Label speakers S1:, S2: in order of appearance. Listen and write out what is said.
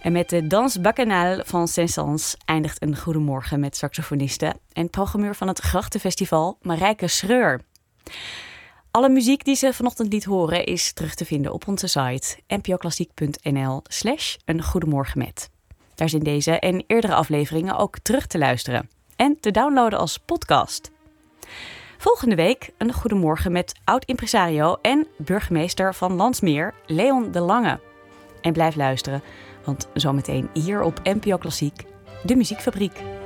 S1: En met de Danse Bacchanale van Saint-Saëns eindigt een goedemorgen met saxofoniste en programmeur van het Grachtenfestival Marijke Schreur. Alle muziek die ze vanochtend liet horen is terug te vinden op onze site npoklassiek.nl/eengoedemorgenmet. Daar zijn deze en eerdere afleveringen ook terug te luisteren en te downloaden als podcast. Volgende week een goedemorgen met oud-impresario en burgemeester van Landsmeer, Leon de Lange. En blijf luisteren, want zometeen hier op NPO Klassiek, de Muziekfabriek.